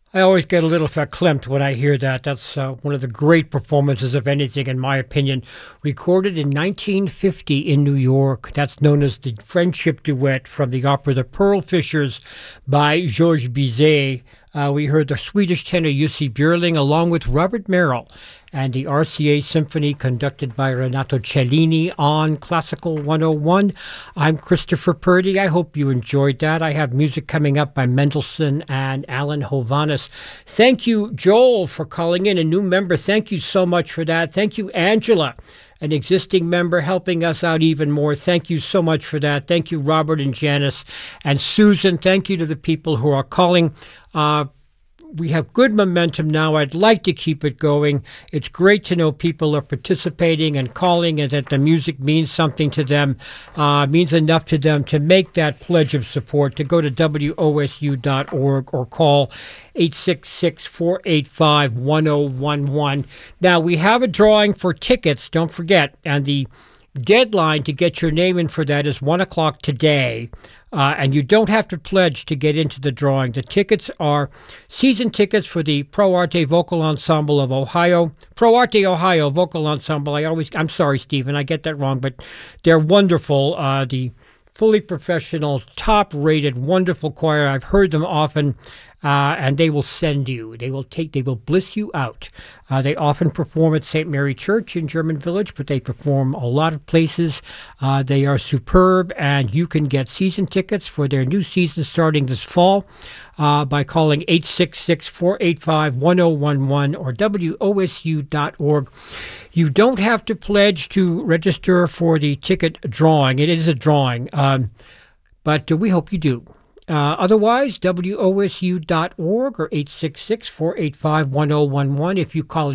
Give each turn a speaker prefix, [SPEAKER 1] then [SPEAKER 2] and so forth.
[SPEAKER 1] I always get a little verklempt when I hear that. That's one of the great performances of anything, in my opinion. Recorded in 1950 in New York. That's known as the Friendship Duet from the opera The Pearl Fishers by Georges Bizet. We heard the Swedish tenor Jussi Björling along with Robert Merrill and the RCA Symphony conducted by Renato Cellini on Classical 101. I'm Christopher Purdy. I hope you enjoyed that. I have music coming up by Mendelssohn and Alan Hovhaness. Thank you, Joel, for calling in, a new member. Thank you so much for that. Thank you, Angela, an existing member, helping us out even more. Thank you so much for that. Thank you, Robert and Janice and Susan. Thank you to the people who are calling. We have good momentum now. I'd like to keep it going. It's great to know people are participating and calling and that the music means something to them, means enough to them to make that pledge of support, to go to WOSU.org or call 866-485-1011. Now, we have a drawing for tickets, don't forget, and the deadline to get your name in for that is 1 o'clock today. And you don't have to pledge to get into the drawing. The tickets are season tickets for the Pro Arte Vocal Ensemble of Ohio. Pro Arte Ohio Vocal Ensemble. I'm sorry, Stephen, I get that wrong, but they're wonderful. The fully professional, top-rated, wonderful choir. I've heard them often, and they will send you. They will bliss you out. They often perform at St. Mary Church in German Village, but they perform a lot of places. They are superb, and you can get season tickets for their new season starting this fall by calling 866-485-1011 or WOSU.org. You don't have to pledge to register for the ticket drawing. It is a drawing, but we hope you do. Otherwise, WOSU.org or 866-485-1011. If you call